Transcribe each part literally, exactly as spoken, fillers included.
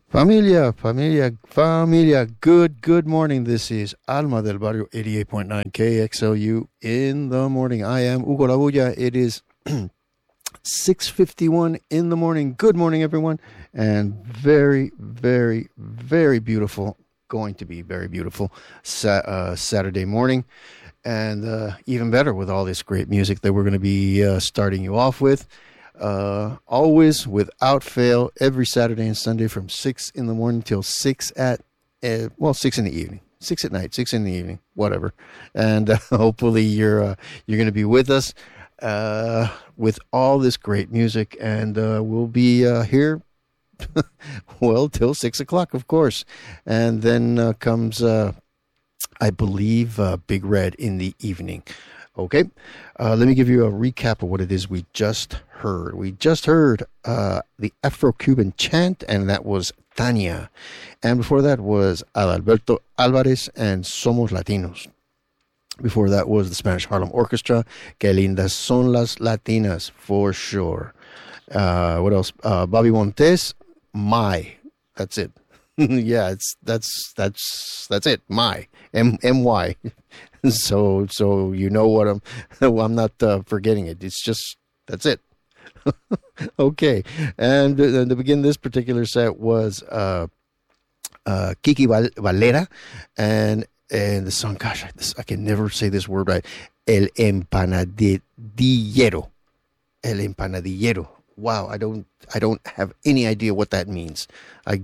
Familia, familia, familia, good, good morning. This is Alma del Barrio eighty-eight point nine K X L U in the morning. I am Hugo Labuya. It is six fifty-one in the morning. Good morning, everyone. And very, very, very beautiful, going to be very beautiful sa- uh, Saturday morning. And uh, even better with all this great music that we're going to be uh, starting you off with. Uh, always, without fail, every Saturday and Sunday from six in the morning till six at, uh, well, six in the evening, six at night, six in the evening, whatever. And uh, hopefully you're uh, you're going to be with us uh, with all this great music, and uh, we'll be uh, here, well, till six o'clock, of course. And then uh, comes, uh, I believe, uh, Big Red in the evening. Okay, uh, let me give you a recap of what it is we just heard. We just heard uh, the Afro-Cuban chant, and that was Tania. And before that was Adalberto Alvarez and Somos Latinos. Before that was the Spanish Harlem Orchestra, Que lindas son las latinas, for sure. Uh, what else? Uh, Bobby Montes, My. That's it. yeah, it's that's that's that's it. My M M Y. So so you know what I'm. I'm not uh, forgetting it. It's just that's it. Okay, and uh, to begin this particular set was uh, uh, Kiki Val- Valera, and and the song. Gosh, I, this, I can never say this word right. El empanadillero. El empanadillero. Wow, I don't I don't have any idea what that means. I.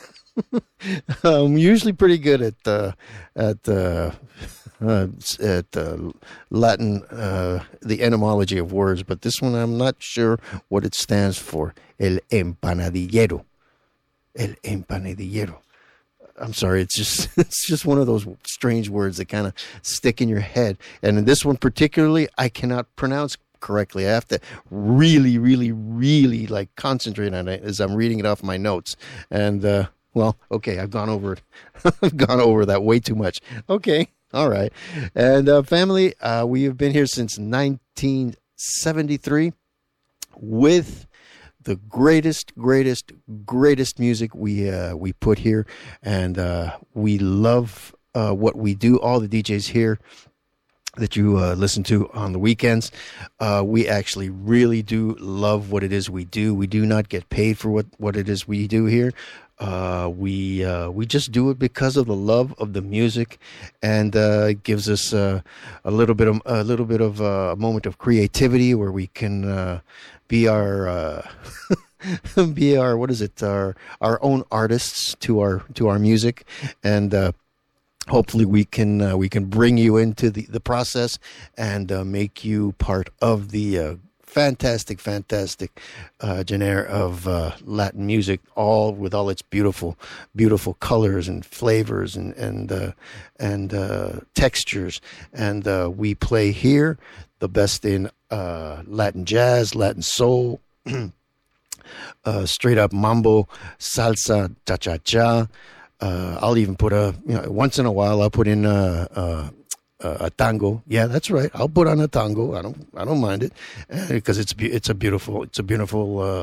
I'm usually pretty good at uh, at uh, uh, at uh, Latin, uh, the etymology of words, but this one I'm not sure what it stands for. El empanadillero, el empanadillero. I'm sorry, it's just it's just one of those strange words that kind of stick in your head, and in this one particularly, I cannot pronounce correctly. I have to really, really, really like concentrate on it as I'm reading it off my notes, and. Uh, Well, okay, I've gone over it. I've gone over that way too much. Okay, all right. And uh, family, uh, we have been here since nineteen seventy-three with the greatest, greatest, greatest music we uh, we put here, and uh, we love uh, what we do. All the D Js here that you uh, listen to on the weekends, uh, we actually really do love what it is we do. We do not get paid for what, what it is we do here. Uh, we uh, we just do it because of the love of the music, and uh, it gives us uh, a little bit of a little bit of uh, a moment of creativity where we can uh, be our uh, be our what is it our our own artists to our to our music, and uh, hopefully we can uh, we can bring you into the the process and uh, make you part of the uh, fantastic, fantastic uh, genre of uh, Latin music, all with all its beautiful, beautiful colors and flavors and and uh, and uh, textures. And uh, we play here the best in uh, Latin jazz, Latin soul, uh, straight up mambo, salsa, cha cha cha. Uh, I'll even put a you know once in a while I'll put in a. a Uh, a tango, yeah, that's right. I'll put on a tango. I don't, I don't mind it because uh, it's it's a beautiful, it's a beautiful uh,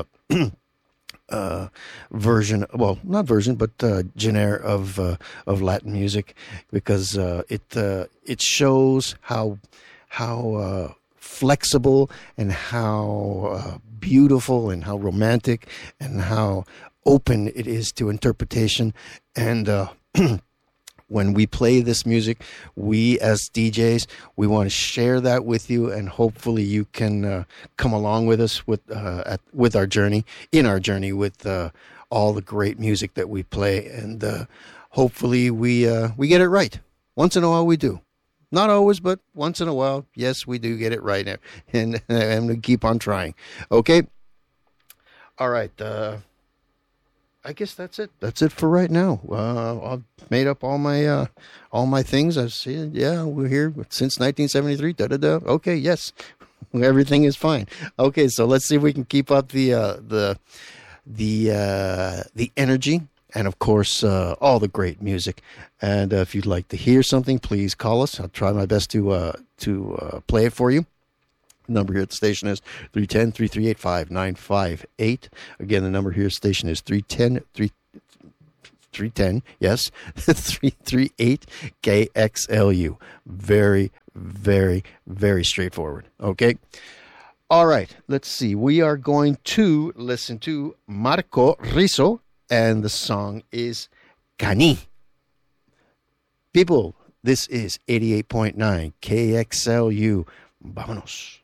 uh, version. Well, not version, but uh, genre of uh, of Latin music, because uh, it uh, it shows how how uh, flexible and how uh, beautiful and how romantic and how open it is to interpretation. And uh, when we play this music, we as D Js, we want to share that with you, and hopefully you can uh, come along with us with uh, at, with our journey, in our journey with uh, all the great music that we play, and uh, hopefully we uh, we get it right. Once in a while we do. Not always, but once in a while, yes, we do get it right, and, and we keep on trying. Okay? All right. Uh, I guess that's it. That's it for right now. Uh, I've made up all my uh, all my things. I've seen. Yeah, we're here since nineteen seventy-three. Da da da. Okay, yes, everything is fine. Okay, so let's see if we can keep up the uh, the the uh, the energy, and of course uh, all the great music. And uh, if you'd like to hear something, please call us. I'll try my best to uh, to uh, play it for you. Number here at the station is three one zero, three three eight, five nine five eight. Again, the number here at the station is three one zero, three three ten, yes, three three eight K X L U. Very, very, very straightforward. Okay. All right. Let's see. We are going to listen to Marco Rizzo, and the song is Cani. People, this is eighty-eight point nine K X L U. Vámonos.